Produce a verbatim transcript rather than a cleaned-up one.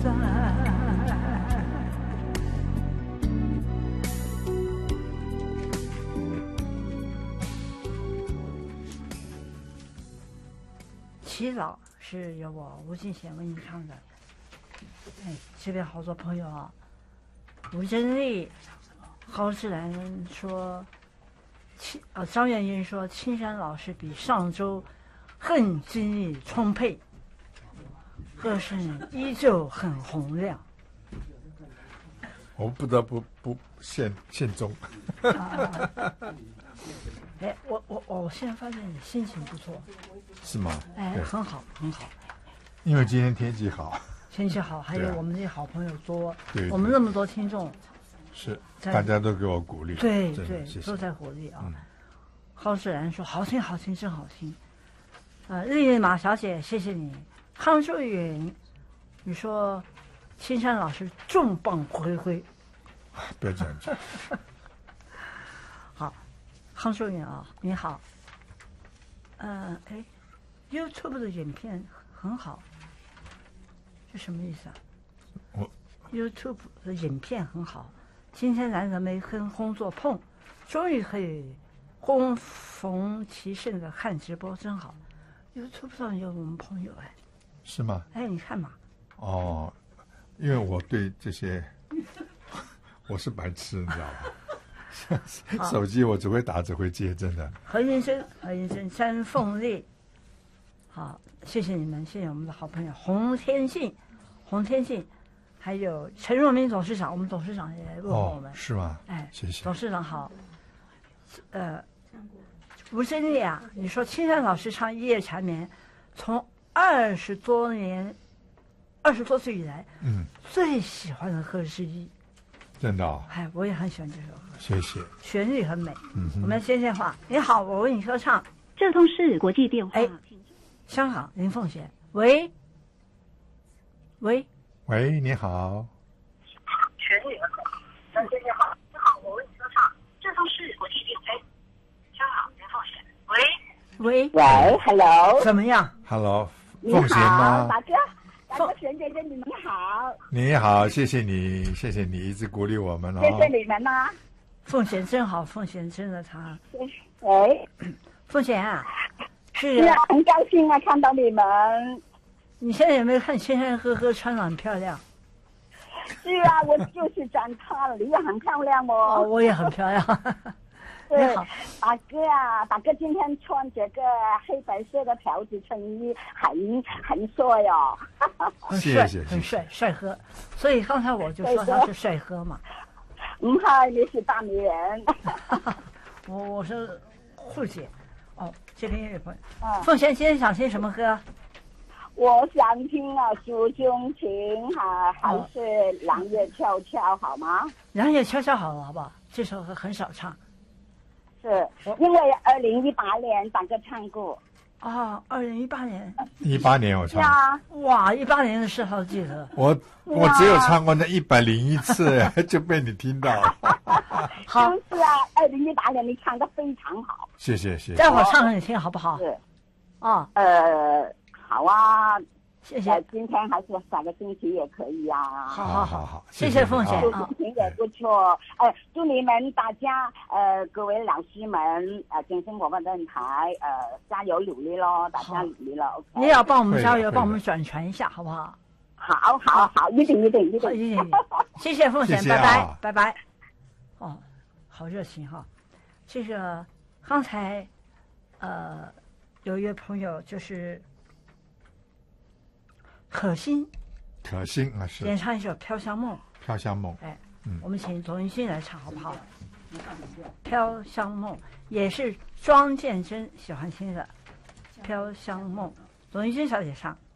在。祈祷是由我吴敬贤为你唱的。哎，这边好多朋友啊，吴珍丽、郝志兰说，青呃张元英说，青山老师比上周更精力充沛，歌声依旧很洪亮。 我不得不不献献忠。 啊哎，我我我现在发现你心情不错， 是吗？ 哎，很好很好。 因为今天天气好， 天气好，还有啊我们这些好朋友多， 对我们那么多听众， 是大家都给我鼓励， 对对， 谢谢都在鼓励啊。 嗯、 郝志然说好听好听真好听，呃，丽丽马小姐谢谢你，康秀云，你说青山老师重磅回归， 不要这样讲。 好，康秀云啊，你好，呃，哎 ，YouTube 的影片很好。是什么意思啊？ 我 YouTube 的影片很好，今天难得没跟工作碰，终于可以恭逢其盛的看直播，真好。YouTube 上有我们朋友哎， 是吗？ 哎，你看嘛。 哦，因为我对这些我是白痴，你知道吧？手机我只会打只会接，真的。 何先生，何先生，詹凤丽，好。谢谢你们，谢谢我们的好朋友洪天信，洪天信，还有陈若明董事长，我们董事长也问候我们， 哦、是吗？ 哎， 谢谢董事长好。呃，吴珍丽啊，你说青山老师唱《一夜缠绵》，从二十多年、二十多岁以来， 嗯， 最喜欢的歌之一。 真的、哦？ 哎，我也很喜欢这首歌， 谢谢。 旋律很美。 嗯， 我们先电话，你好，我为你歌唱。 这通是国际电话。 哎。香港林凤贤，喂，喂， 喂，你好。 全女儿口，那先生好，你好，我为你歌唱。这都是国际电话。香港林凤贤，喂，喂， 喂 ，Hello， 怎么样 ？Hello， 凤贤吗？ 大哥，大哥，璇姐姐，你们好。 你好，谢谢你，谢谢你一直鼓励我们哦。 谢谢你们呐、啊。 凤贤真好，凤贤真的他。 喂， 凤贤啊。是啊，很高兴啊，看到你们。 你现在有没有看芊芊呵呵穿得很漂亮？ 是啊，我就是长大了，你也很漂亮哦。 哦，我也很漂亮。 对，大哥啊，大哥今天穿这个黑白色的条子衬衣，很很帅哦。 很帅，很帅，帅哥。所以刚才我就说他是帅哥嘛。 嗯，嗨，你是大女人。 我我是护姐。哦，这边也有朋友。啊，凤贤今天想听什么歌？ 我想听啊，诉衷情哈，还是狼月悄悄，好吗？ 狼月悄悄好了，好不好？这首歌很少唱。 是因为二零一八年大哥唱过。 啊，二零一八年。 一八年我唱。 啊， 哇，一八年的事好记得。 我我只有唱过那一百零一次，就被你听到了。 好， 就是啊，二零一八年你唱得非常好。 谢谢谢谢。 待会儿唱给你听好不好？ 是。 哦， 呃，好啊。 谢谢。 呃、今天还是下个星期也可以呀、啊。 好好好好， 谢谢凤贤啊，心情也不错。呃，祝你们大家呃各位老师们呃精神广播电台呃加油努力咯，大家努力了。OK。 你也要帮我们加油，帮我们转传一下，好不好？ 好，好，好，一定，一定，一定， 一定。谢谢凤贤， 谢谢拜拜， 啊、 拜拜。哦，好热情哈！这个刚才呃有一位朋友就是。可心， 可心啊是演唱一首《飘香梦》。 飘香梦， 哎， 嗯， 我们请董云勋来唱好不好？《飘香梦》也是庄建真喜欢听的，《飘香梦》，董云勋小姐唱。